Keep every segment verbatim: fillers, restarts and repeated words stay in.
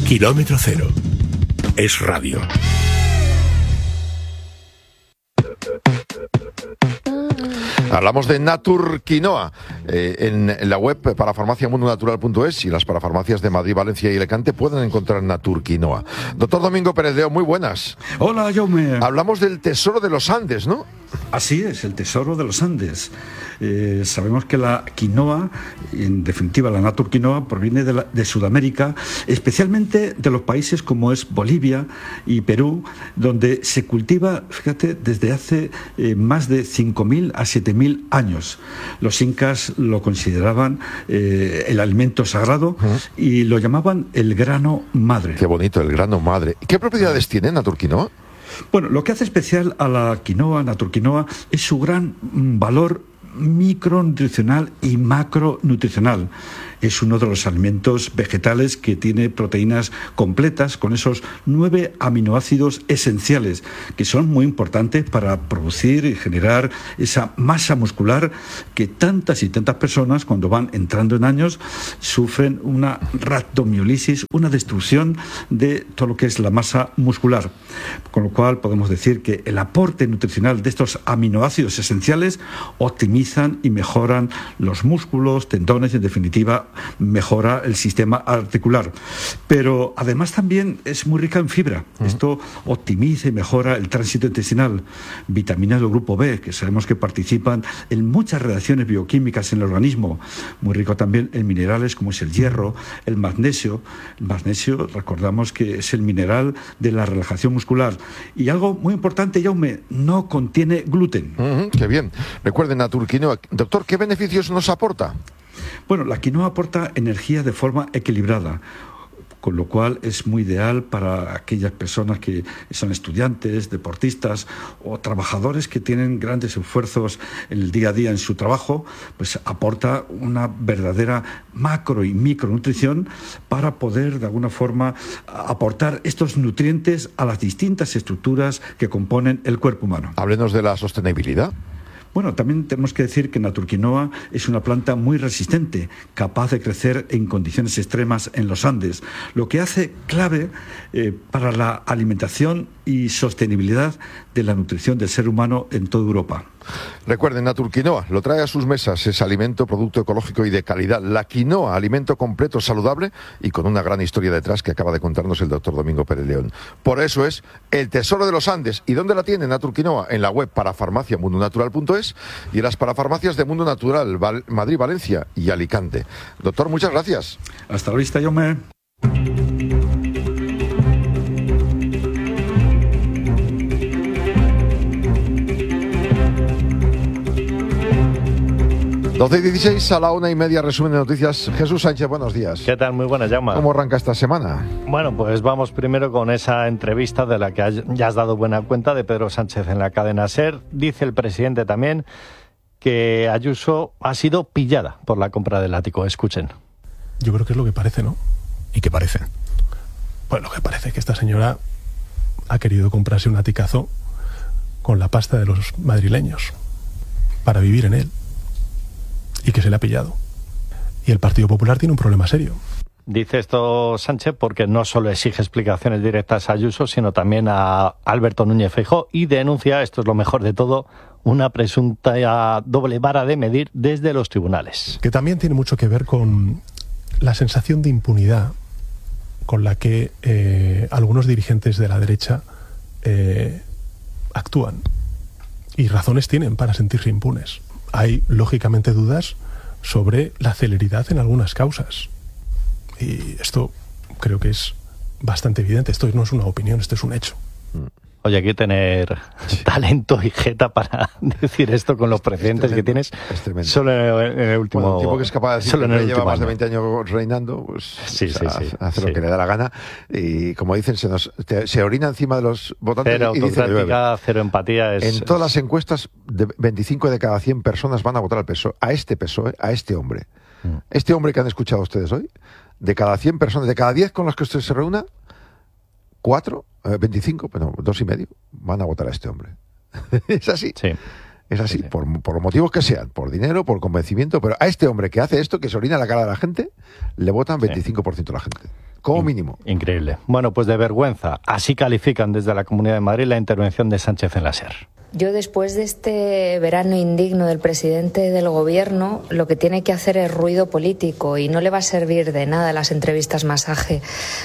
Kilómetro Cero. Es radio. Hablamos de Natur Quinoa eh, en, en la web para farmacia mundo natural punto es y las parafarmacias de Madrid, Valencia y Alicante pueden encontrar Natur Quinoa. Doctor Domingo Pérez León, muy buenas. Hola, Jaume. Hablamos del tesoro de los Andes, ¿no? Así es, el tesoro de los Andes. Eh, sabemos que la quinoa, en definitiva la Natur Quinoa, proviene de, la, de Sudamérica, especialmente de los países como es Bolivia y Perú, donde se cultiva, fíjate, desde hace eh, más de cinco mil a siete mil años. Los incas lo consideraban eh, el alimento sagrado uh-huh. y lo llamaban el grano madre. Qué bonito, el grano madre. ¿Qué propiedades tiene Natur Quinoa? Bueno, lo que hace especial a la quinoa, Natur Quinoa, es su gran valor micronutricional y macronutricional. Es uno de los alimentos vegetales que tiene proteínas completas con esos nueve aminoácidos esenciales que son muy importantes para producir y generar esa masa muscular que tantas y tantas personas cuando van entrando en años sufren una rhabdomiólisis, una destrucción de todo lo que es la masa muscular. Con lo cual podemos decir que el aporte nutricional de estos aminoácidos esenciales optimizan y mejoran los músculos, tendones, en definitiva mejora el sistema articular, pero además también es muy rica en fibra. Uh-huh. Esto optimiza y mejora el tránsito intestinal. Vitaminas del grupo B, que sabemos que participan en muchas reacciones bioquímicas en el organismo. Muy rico también en minerales como es el hierro, el magnesio. El magnesio, recordamos que es el mineral de la relajación muscular. Y algo muy importante, Jaume, no contiene gluten. Uh-huh, qué bien. Recuerden, Natur Quinoa. Doctor, ¿qué beneficios nos aporta? Bueno, la quinoa aporta energía de forma equilibrada, con lo cual es muy ideal para aquellas personas que son estudiantes, deportistas o trabajadores que tienen grandes esfuerzos en el día a día en su trabajo, pues aporta una verdadera macro y micronutrición para poder de alguna forma aportar estos nutrientes a las distintas estructuras que componen el cuerpo humano. Háblenos de la sostenibilidad. Bueno, también tenemos que decir que Natur Quinoa es una planta muy resistente, capaz de crecer en condiciones extremas en los Andes, lo que hace clave eh, para la alimentación y sostenibilidad de la nutrición del ser humano en toda Europa. Recuerden, Natur Quinoa lo trae a sus mesas, es alimento, producto ecológico y de calidad. La quinoa, alimento completo, saludable y con una gran historia detrás que acaba de contarnos el doctor Domingo Pérez León. Por eso es el tesoro de los Andes. ¿Y dónde la tiene Natur Quinoa? En la web para farmacia mundo natural punto es y en las parafarmacias de Mundo Natural, Val- Madrid, Valencia y Alicante. Doctor, muchas gracias. Hasta la vista, Jaume. doce y dieciséis, a la una y media, resumen de noticias. Jesús Sánchez, buenos días. ¿Qué tal? Muy buenas, Jaume. ¿Cómo arranca esta semana? Bueno, pues vamos primero con esa entrevista de la que ya has dado buena cuenta de Pedro Sánchez en la cadena SER. Dice el presidente también que Ayuso ha sido pillada por la compra del ático. Escuchen. Yo creo que es lo que parece, ¿no? ¿Y qué parece? Pues lo que parece es que esta señora ha querido comprarse un aticazo con la pasta de los madrileños para vivir en él. Y que se le ha pillado. Y el Partido Popular tiene un problema serio. Dice esto Sánchez porque no solo exige explicaciones directas a Ayuso, sino también a Alberto Núñez Feijóo y denuncia, esto es lo mejor de todo, una presunta doble vara de medir desde los tribunales. Que también tiene mucho que ver con la sensación de impunidad con la que eh, algunos dirigentes de la derecha eh, actúan. Y razones tienen para sentirse impunes. Hay, lógicamente, dudas sobre la celeridad en algunas causas. Y esto creo que es bastante evidente. Esto no es una opinión, esto es un hecho. Oye, hay que tener talento y jeta para decir esto con los precedentes que tienes. Es solo en el último... Bueno, un tipo que es capaz de decir que lleva más de veinte años reinando, pues sí, o sea, sí, sí, hace sí. lo que le da la gana. Y como dicen, se, nos, te, se orina encima de los votantes cero y dice autocrática, cero empatía. Es, en todas es... las encuestas, de veinticinco de cada cien personas van a votar al P S O E, a este P S O E, a este hombre. Mm. Este hombre que han escuchado ustedes hoy, de cada cien personas, de cada diez con las que usted se reúna, cuatro, eh, veinticinco, bueno, dos y medio, van a votar a este hombre. Es así. Sí. Es así, sí, sí. Por, por los motivos que sean, por dinero, por convencimiento, pero a este hombre que hace esto, que se orina la cara de la gente, le votan veinticinco por ciento de la gente. como mínimo. Increíble. Bueno, pues de vergüenza. Así califican desde la Comunidad de Madrid la intervención de Sánchez en la SER. Yo, después de este verano indigno del presidente del Gobierno, lo que tiene que hacer es ruido político, y no le va a servir de nada las entrevistas masaje,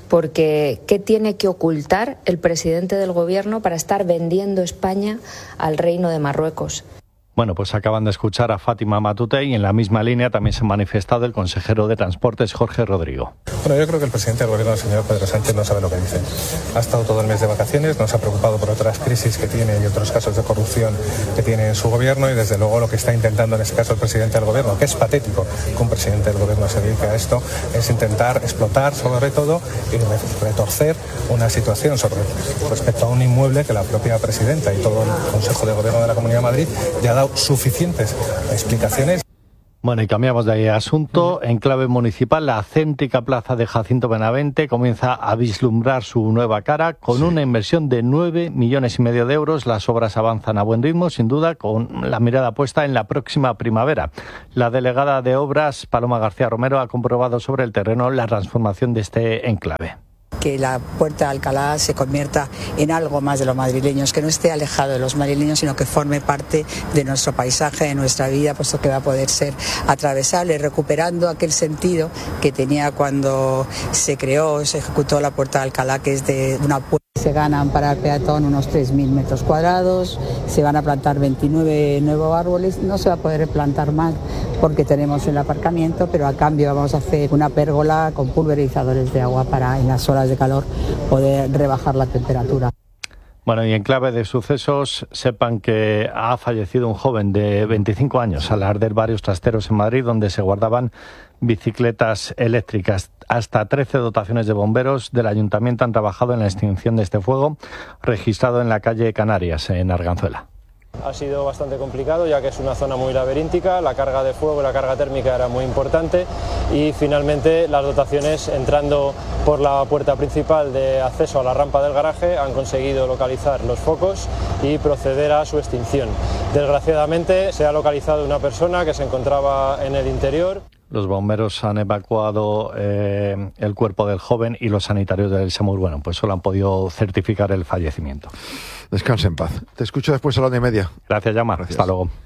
porque ¿qué tiene que ocultar el presidente del Gobierno para estar vendiendo España al Reino de Marruecos? Bueno, pues acaban de escuchar a Fátima Matute, y en la misma línea también se ha manifestado el consejero de Transportes, Jorge Rodrigo. Bueno, yo creo que el presidente del Gobierno, el señor Pedro Sánchez, no sabe lo que dice. Ha estado todo el mes de vacaciones, no se ha preocupado por otras crisis que tiene y otros casos de corrupción que tiene en su Gobierno, y desde luego lo que está intentando en este caso el presidente del Gobierno, que es patético que un presidente del Gobierno se dedique a esto, es intentar explotar sobre todo y retorcer una situación sobre respecto a un inmueble que la propia presidenta y todo el Consejo de Gobierno de la Comunidad de Madrid ya ha dado suficientes explicaciones. Bueno, y cambiamos de asunto. En clave municipal, la céntrica plaza de Jacinto Benavente comienza a vislumbrar su nueva cara con una inversión de nueve millones y medio de euros. Las obras avanzan a buen ritmo, sin duda, con la mirada puesta en la próxima primavera. La delegada de Obras, Paloma García Romero, ha comprobado sobre el terreno la transformación de este enclave. Que la Puerta de Alcalá se convierta en algo más de los madrileños, que no esté alejado de los madrileños, sino que forme parte de nuestro paisaje, de nuestra vida, puesto que va a poder ser atravesable, recuperando aquel sentido que tenía cuando se creó, se ejecutó la Puerta de Alcalá, que es de una puerta. Se ganan para el peatón unos tres mil metros cuadrados, se van a plantar veintinueve nuevos árboles, no se va a poder plantar más porque tenemos el aparcamiento, pero a cambio vamos a hacer una pérgola con pulverizadores de agua para en las horas de calor poder rebajar la temperatura. Bueno, y en clave de sucesos, sepan que ha fallecido un joven de veinticinco años al arder varios trasteros en Madrid donde se guardaban bicicletas eléctricas. Hasta trece dotaciones de bomberos del Ayuntamiento han trabajado en la extinción de este fuego, registrado en la calle Canarias, en Arganzuela. Ha sido bastante complicado, ya que es una zona muy laberíntica, la carga de fuego y la carga térmica era muy importante, y finalmente las dotaciones, entrando por la puerta principal de acceso a la rampa del garaje, han conseguido localizar los focos y proceder a su extinción. Desgraciadamente se ha localizado una persona que se encontraba en el interior. Los bomberos han evacuado eh, el cuerpo del joven, y los sanitarios del SAMUR, bueno, pues solo han podido certificar el fallecimiento. Descansa en paz. Te escucho después a la una y media. Gracias, Llama. Gracias. Hasta luego.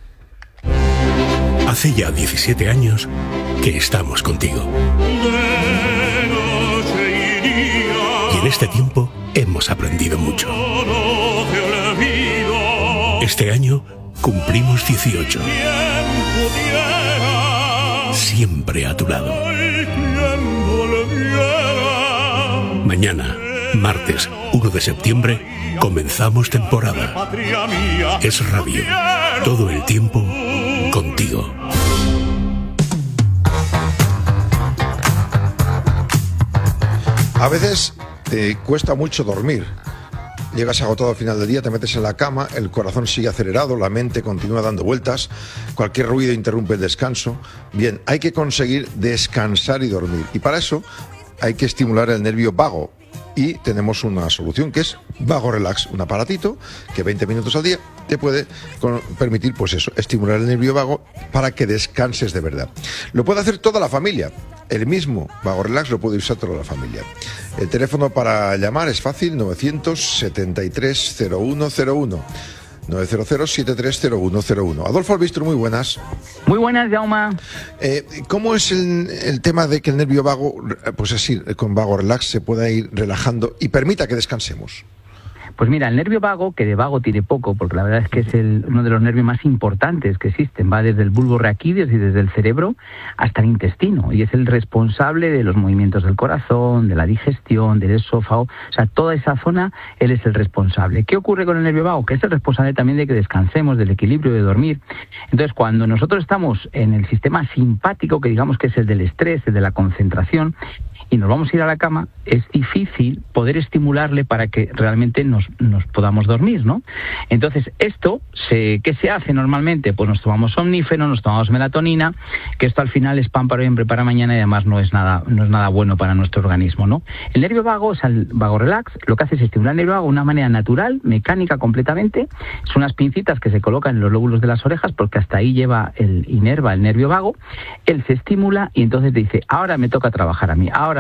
Hace ya diecisiete años que estamos contigo. Y en este tiempo hemos aprendido mucho. Este año cumplimos dieciocho. Siempre a tu lado. Mañana, martes uno de septiembre, comenzamos temporada. Es Radio. Todo el tiempo contigo. A veces te cuesta mucho dormir. Llegas agotado al final del día, te metes en la cama, el corazón sigue acelerado, la mente continúa dando vueltas, cualquier ruido interrumpe el descanso. Bien, hay que conseguir descansar y dormir. Y para eso hay que estimular el nervio vago. Y tenemos una solución que es Vago Relax, un aparatito que veinte minutos al día te puede con, permitir, pues eso, estimular el nervio vago para que descanses de verdad. Lo puede hacer toda la familia. El mismo Vago Relax lo puede usar toda la familia. El teléfono para llamar es fácil, novecientos setenta y tres cero uno cero uno. novecientos setenta y tres cero uno cero uno. Adolfo Albistro, muy buenas. Muy buenas, Jaume. Eh, ¿Cómo es el, el tema de que el nervio vago, pues así, con Vago Relax, se pueda ir relajando y permita que descansemos? Pues mira, el nervio vago, que de vago tiene poco, porque la verdad es que es el, uno de los nervios más importantes que existen, va desde el bulbo raquídeo, y desde el cerebro hasta el intestino, y es el responsable de los movimientos del corazón, de la digestión, del esófago, o sea, toda esa zona, él es el responsable. ¿Qué ocurre con el nervio vago? Que es el responsable también de que descansemos, del equilibrio, de dormir. Entonces, cuando nosotros estamos en el sistema simpático, que digamos que es el del estrés, el de la concentración, y nos vamos a ir a la cama, es difícil poder estimularle para que realmente nos, nos podamos dormir, ¿no? Entonces, esto, se, ¿qué se hace normalmente? Pues nos tomamos somnífero, nos tomamos melatonina, que esto al final es pan para hoy, hambre para mañana, y además no es nada, no es nada bueno para nuestro organismo, ¿no? El nervio vago, o sea, el Vago Relax, lo que hace es estimular el nervio vago de una manera natural, mecánica completamente. Son unas pincitas que se colocan en los lóbulos de las orejas, porque hasta ahí lleva el inerva el nervio vago. Él se estimula y entonces dice, ahora me toca trabajar a mí, ahora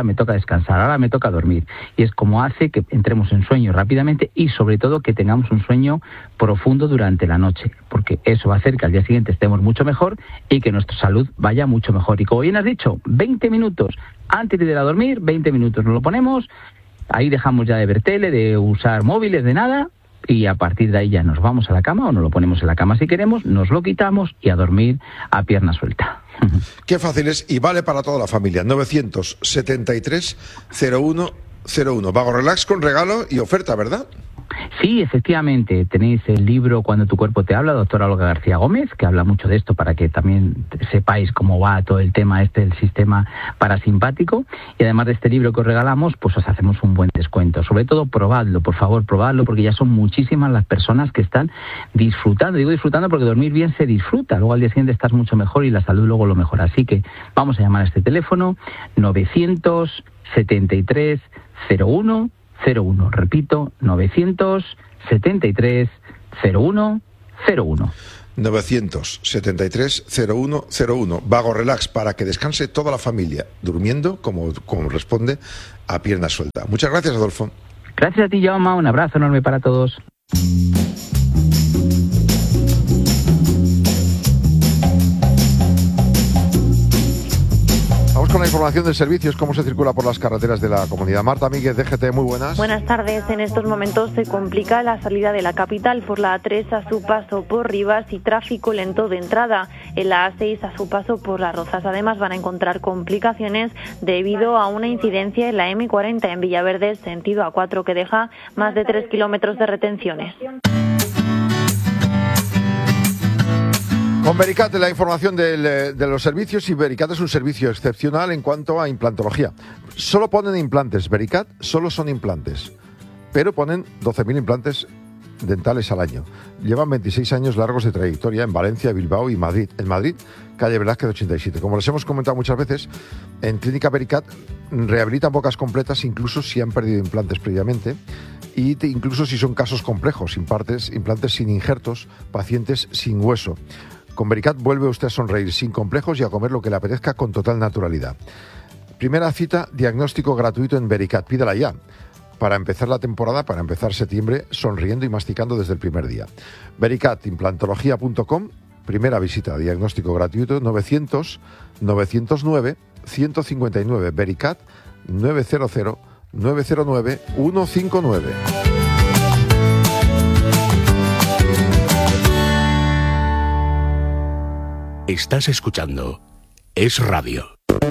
ahora me toca descansar, ahora me toca dormir. Y es como hace que entremos en sueño rápidamente y sobre todo que tengamos un sueño profundo durante la noche, porque eso va a hacer que al día siguiente estemos mucho mejor y que nuestra salud vaya mucho mejor. Y como bien has dicho, veinte minutos antes de ir a dormir, veinte minutos nos lo ponemos, ahí dejamos ya de ver tele, de usar móviles, de nada, y a partir de ahí ya nos vamos a la cama o nos lo ponemos en la cama si queremos, nos lo quitamos y a dormir a pierna suelta. Qué fácil es y vale para toda la familia. novecientos setenta y tres cero uno cero uno. Vago Relax con regalo y oferta, ¿verdad? Sí, efectivamente. Tenéis el libro Cuando tu cuerpo te habla, doctora Olga García Gómez, que habla mucho de esto para que también sepáis cómo va todo el tema este del sistema parasimpático. Y además de este libro que os regalamos, pues os hacemos un buen descuento. Sobre todo, probadlo, por favor, probadlo, porque ya son muchísimas las personas que están disfrutando. Digo disfrutando porque dormir bien se disfruta. Luego al día siguiente estás mucho mejor y la salud luego lo mejora. Así que vamos a llamar a este teléfono novecientos setenta y tres cero uno cero uno. Repito, novecientos setenta y tres cero uno cero uno. novecientos setenta y tres cero uno cero uno. Vago Relax para que descanse toda la familia, durmiendo como, como responde a pierna suelta. Muchas gracias, Adolfo. Gracias a ti, Jaume. Un abrazo enorme para todos. Con la información de servicios, cómo se circula por las carreteras de la comunidad. Marta Míguez, D G T, muy buenas. Buenas tardes. En estos momentos se complica la salida de la capital por la A tres a su paso por Rivas y tráfico lento de entrada. En la A seis a su paso por Las Rozas. Además van a encontrar complicaciones debido a una incidencia en la eme cuarenta en Villaverde, sentido A cuatro, que deja más de tres kilómetros de retenciones. Con Vericat, la información del, de los servicios, y Vericat es un servicio excepcional en cuanto a implantología. Solo ponen implantes, Vericat solo son implantes, pero ponen doce mil implantes dentales al año. Llevan veintiséis años largos de trayectoria en Valencia, Bilbao y Madrid. En Madrid, calle Velázquez ochenta y siete. Como les hemos comentado muchas veces, en Clínica Vericat rehabilitan bocas completas incluso si han perdido implantes previamente, y te, incluso si son casos complejos, implantes, implantes sin injertos, pacientes sin hueso. Con Vericat vuelve usted a sonreír sin complejos y a comer lo que le apetezca con total naturalidad. Primera cita, diagnóstico gratuito en Vericat. Pídala ya, para empezar la temporada, para empezar septiembre, sonriendo y masticando desde el primer día. Vericat, implantología punto com, primera visita, diagnóstico gratuito, novecientos novecientos nueve ciento cincuenta y nueve. Vericat, nueve cero cero nueve cero nueve uno cinco nueve. Estás escuchando Es Radio.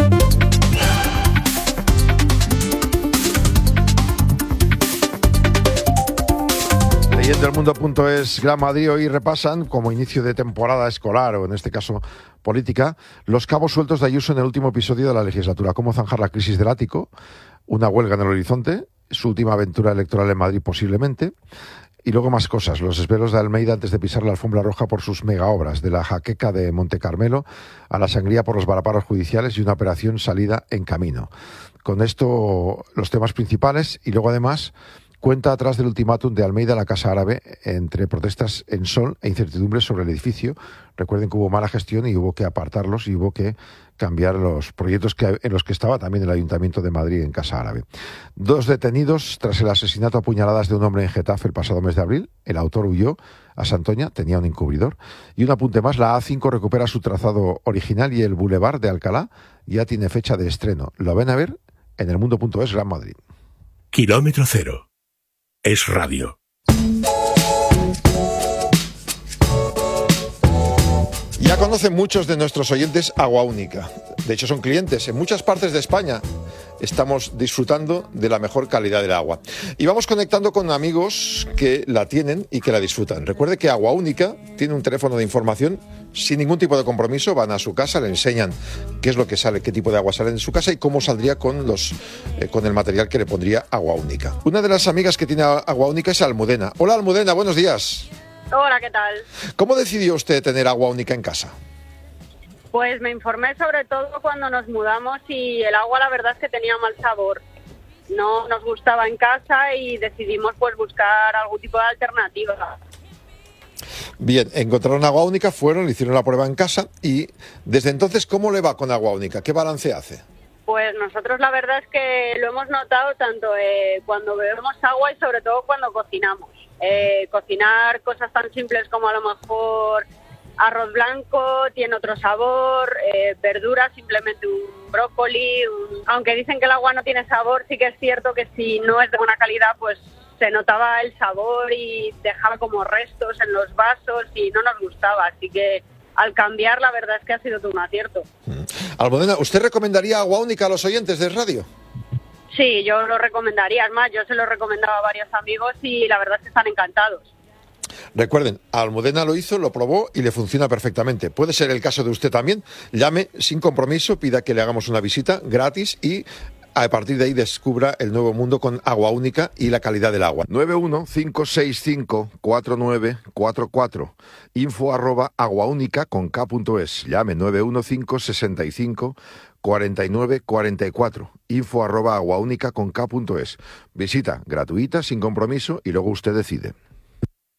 Leyendo el mundo punto es, Gran Madrid, hoy repasan, como inicio de temporada escolar, o en este caso política, los cabos sueltos de Ayuso en el último episodio de la legislatura. Cómo zanjar la crisis del ático, una huelga en el horizonte, su última aventura electoral en Madrid posiblemente. Y luego más cosas, los esveros de Almeida antes de pisar la alfombra roja por sus megaobras, de la jaqueca de Monte Carmelo a la sangría por los varaparos judiciales y una operación salida en camino. Con esto los temas principales, y luego además cuenta atrás del ultimátum de Almeida a la Casa Árabe entre protestas en sol e incertidumbre sobre el edificio. Recuerden que hubo mala gestión y hubo que apartarlos y hubo que cambiar los proyectos que, en los que estaba también el Ayuntamiento de Madrid en Casa Árabe. Dos detenidos tras el asesinato a puñaladas de un hombre en Getafe el pasado mes de abril. El autor huyó a Santoña, tenía un encubridor. Y un apunte más, la A cinco recupera su trazado original y el Boulevard de Alcalá ya tiene fecha de estreno. Lo ven a ver en el mundo punto es, Gran Madrid. Kilómetro cero. Es Radio. Ya conocen muchos de nuestros oyentes Agua Única. De hecho, son clientes. En muchas partes de España estamos disfrutando de la mejor calidad del agua. Y vamos conectando con amigos que la tienen y que la disfrutan. Recuerde que Agua Única tiene un teléfono de información sin ningún tipo de compromiso. Van a su casa, le enseñan qué es lo que sale, qué tipo de agua sale en su casa y cómo saldría con los eh, con el material que le pondría Agua Única. Una de las amigas que tiene Agua Única es Almudena. Hola, Almudena, buenos días. Hola, ¿qué tal? ¿Cómo decidió usted tener Agua Única en casa? Pues me informé sobre todo cuando nos mudamos y el agua la verdad es que tenía mal sabor. No nos gustaba en casa y decidimos pues buscar algún tipo de alternativa. Bien, encontraron Agua Única, fueron, le hicieron la prueba en casa y desde entonces, ¿cómo le va con Agua Única? ¿Qué balance hace? Pues nosotros la verdad es que lo hemos notado tanto eh, cuando bebemos agua y sobre todo cuando cocinamos. Eh, cocinar cosas tan simples como a lo mejor arroz blanco tiene otro sabor, eh, verduras, simplemente un brócoli, un... aunque dicen que el agua no tiene sabor, sí que es cierto que si no es de buena calidad pues se notaba el sabor y dejaba como restos en los vasos y no nos gustaba, así que al cambiar la verdad es que ha sido todo un acierto. Almudena, ¿usted recomendaría agua única a los oyentes de radio? Sí, yo lo recomendaría, es más, yo se lo recomendaba a varios amigos y la verdad es que están encantados. Recuerden, Almudena lo hizo, lo probó y le funciona perfectamente. Puede ser el caso de usted también. Llame sin compromiso, pida que le hagamos una visita gratis y a partir de ahí descubra el nuevo mundo con agua única y la calidad del agua. nueve uno cinco seis cinco cuatro nueve cuatro cuatro, info arroba aguaúnica con k punto es. Llame nueve uno cinco seis cinco cuarenta y nueve cuarenta y cuatro, info arroba aguaúnica con k punto es. Visita gratuita, sin compromiso y luego usted decide.